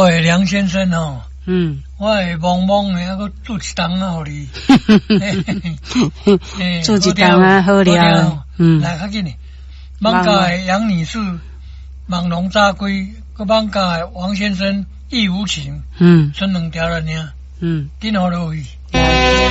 高的梁先生哦，我会忙忙的，还佫煮一顿啊，互你。 煮一顿啊，好料。 来较紧的，艋舺的杨女士，网龙炸龟，佮艋舺的王先生义无情，剩两条了尔。紧互落去。